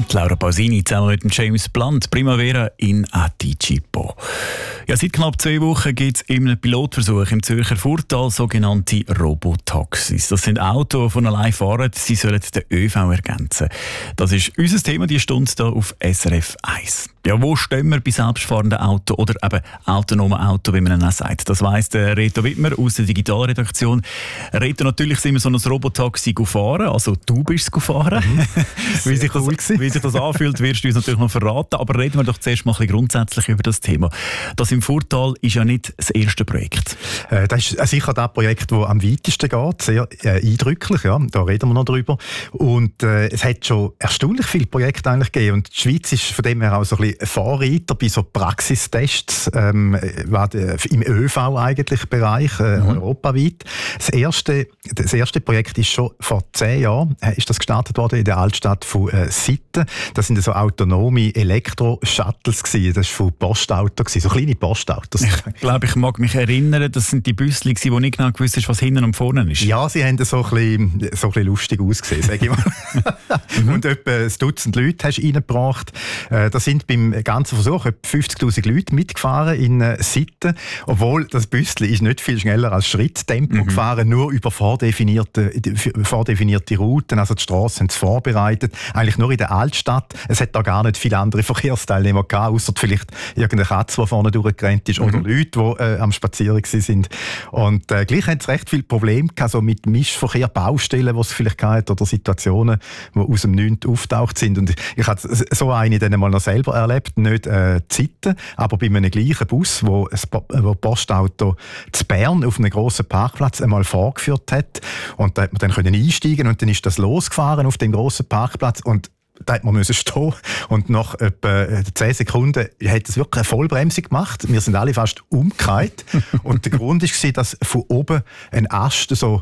Laura Pausini zusammen mit dem James Blunt, Primavera in Anticipo. Ja, seit knapp 2 Wochen gibt es in einem Pilotversuch im Zürcher Furtal sogenannte Robotaxis. Das sind Autos, die von allein fahren, sie sollen den ÖV ergänzen. Das ist unser Thema, die Stunde hier auf SRF 1. Ja, wo stehen wir bei selbstfahrenden Autos oder eben autonomen Autos, wie man es auch sagt? Das weiss der Reto Wittmer aus der Digitalredaktion. Reto, natürlich sind wir so ein Robotaxi gefahren, also du bist es gefahren. Wie sich das anfühlt, wirst du uns natürlich noch verraten. Aber reden wir doch zuerst mal ein bisschen grundsätzlich über das Thema. Das im Furtal ist ja nicht das erste Projekt. Das ist sicher das Projekt, das am weitesten geht. Sehr eindrücklich, ja. Da reden wir noch drüber. Und es hat schon erstaunlich viele Projekte eigentlich gegeben. Und die Schweiz ist von dem her auch so ein bisschen Vorreiter bei so Praxistests im ÖV eigentlich Bereich, europaweit. Das erste Projekt ist schon vor 10 Jahren ist das gestartet worden in der Altstadt von Sitten. Das sind so autonome Elektro-Shuttles gewesen. Das war von Postauto, so kleine Postautos. Ich glaube, ich mag mich erinnern, das sind die Büssli, wo nicht genau gewusst ist, was hinten und vorne ist. Ja, sie haben so ein bisschen lustig ausgesehen, sage ich mal. Und etwa ein Dutzend Leute hast du reingebracht. Da sind beim ganzen Versuch etwa 50'000 Leute mitgefahren in Sitten. Obwohl das Büssli ist nicht viel schneller als Schritttempo gefahren, nur über vordefinierte Routen. Also die Strassen haben es vorbereitet. Eigentlich nur in der Altstadt. Es hat da gar nicht viele andere Verkehrsteilnehmer gehabt, ausser vielleicht irgendeine Katze, die vorne durchgerannt ist, oder Leute, die am Spazieren sind. Und gleich haben sie recht viele Probleme gehabt, so mit Mischverkehr, Baustellen, die es vielleicht gab, oder Situationen, die aus dem Nichts auftaucht sind. Und ich habe so eine dann mal noch selber erlebt, nicht Sitten, aber bei einem gleichen Bus, wo Postauto zu Bern auf einem grossen Parkplatz einmal vorgeführt hat. Und da hat man dann einsteigen und dann ist das losgefahren auf dem grossen Parkplatz und da musste man stehen und nach etwa 10 Sekunden hat es wirklich eine Vollbremse gemacht. Wir sind alle fast umgekehrt. Und der Grund war, dass von oben ein Ast so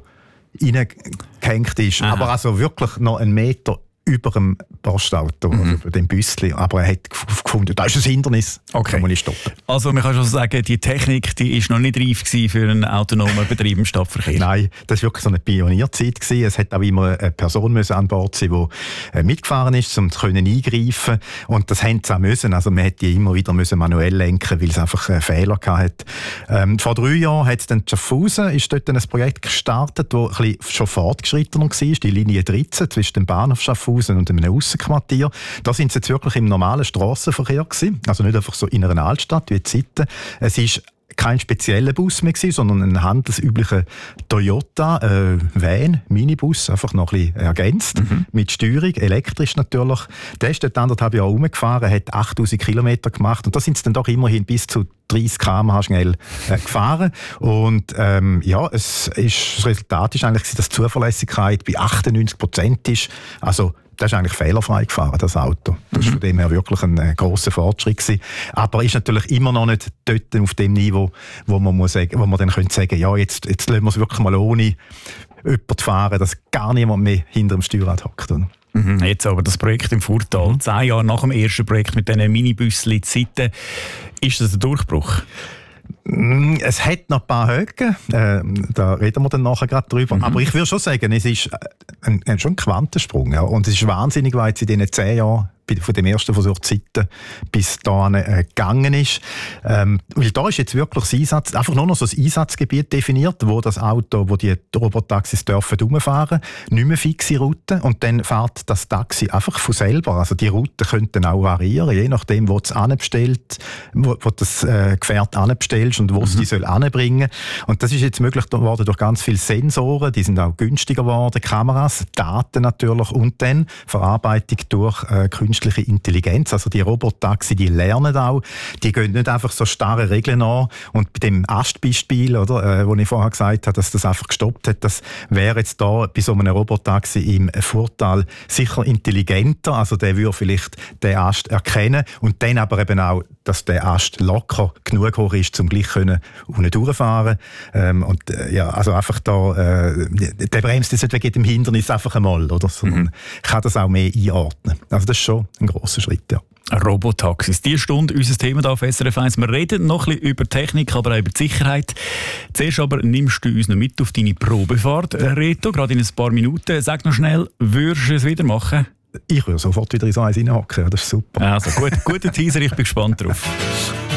reingehängt ist. Aha. Aber also wirklich noch 1 Meter über dem Postauto, also über dem Büssli. Aber er hat gefunden, das ist ein Hindernis, okay. Da muss ich stoppen. Also man kann schon sagen, die Technik die ist noch nicht reif gewesen für einen autonomen Betrieb im Stadtverkehr. Nein, das war wirklich so eine Pionierzeit gewesen. Es hat auch immer eine Person an Bord sein, die mitgefahren ist, um eingreifen. Und das haben sie auch müssen. Also man hätte immer wieder manuell lenken, weil es einfach Fehler hatte. Vor 3 Jahren hat es dann Schaffhausen, ist dort ein Projekt gestartet, das ein bisschen schon fortgeschrittener war, die Linie 13 zwischen dem Bahnhof Schaffhausen und einem Aussenquartier. Da sind sie jetzt wirklich im normalen Strassenverkehr gewesen. Also nicht einfach so in einer Altstadt wie in Sitten. Es ist kein spezieller Bus mehr gewesen, sondern ein handelsüblicher Toyota Van, Minibus, einfach noch ein bisschen ergänzt, mit Steuerung, elektrisch natürlich. Der ist dort 1,5 Jahre rumgefahren, hat 8000 Kilometer gemacht und da sind sie dann doch immerhin bis zu 30 km/h schnell gefahren. Und das Resultat ist eigentlich, dass die Zuverlässigkeit bei 98% ist. Also das ist eigentlich fehlerfrei gefahren, das Auto. Das war von dem her wirklich ein grosser Fortschritt gewesen. Aber ist natürlich immer noch nicht dort auf dem Niveau, wo man dann sagen könnte, ja, jetzt lassen wir es wirklich mal ohne jemanden fahren, dass gar niemand mehr hinter dem Steuerrad hockt. Jetzt aber das Projekt im Furtal, 10 Jahre nach dem ersten Projekt mit diesen Minibüsschen in Sitten, ist das ein Durchbruch? Es hat noch ein paar Höhen, da reden wir dann nachher gerade drüber. Aber ich würde schon sagen, es ist schon ein Quantensprung. Ja. Und es ist wahnsinnig, weil jetzt in diesen 10 Jahren von dem ersten Versuch Sitten bis dahin gegangen ist. Weil da ist jetzt wirklich das Einsatz, einfach nur noch so ein Einsatzgebiet definiert, wo das Auto, wo die Robotaxis dürfen rumfahren, nicht mehr fixe Routen und dann fährt das Taxi einfach von selber. Also die Routen könnten auch variieren, je nachdem, wo du das Gefährt anbestellst und wo es die soll anbringen. Und das ist jetzt möglich geworden durch ganz viele Sensoren, die sind auch günstiger geworden, Kameras, Daten natürlich und dann Verarbeitung durch künstliche Intelligenz. Also die Robotaxi, die lernen auch, die gehen nicht einfach so starre Regeln an. Und bei dem Astbeispiel, wo ich vorher gesagt habe, dass das einfach gestoppt hat, das wäre jetzt da bei so einem Robotaxi im Furtal sicher intelligenter. Also der würde vielleicht den Ast erkennen und dann aber eben auch, dass der Ast locker genug hoch ist, um gleich unten durchfahren also einfach da, der bremst jetzt nicht wegen dem Hindernis einfach einmal, oder? Sondern kann das auch mehr einordnen. Also das ist schon ein grosser Schritt, ja. Robotaxis. Diese Stunde unser Thema hier auf SRF 1. Wir reden noch ein bisschen über Technik, aber auch über die Sicherheit. Zuerst aber nimmst du uns noch mit auf deine Probefahrt, Reto, gerade in ein paar Minuten. Sag noch schnell, würdest du es wieder machen? Ich würde sofort wieder in so eins reinhocken. Das ist super. Also, guter Teaser, ich bin gespannt drauf.